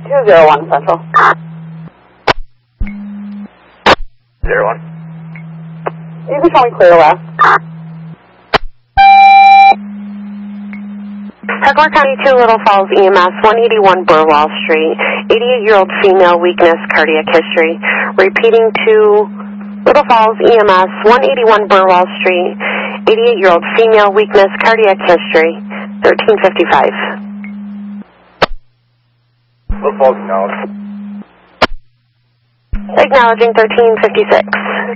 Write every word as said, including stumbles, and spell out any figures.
two zero one Central. Zero one. You can show me clear west. Tuckamore County two, Little Falls E M S, one eighty-one Burwell Street, eighty-eight-year-old female, weakness, cardiac history. Repeating to Little Falls E M S, one eighty-one Burwell Street, eighty-eight-year-old female, weakness, cardiac history, thirteen fifty-five. Little Falls acknowledged. Acknowledging thirteen fifty-six.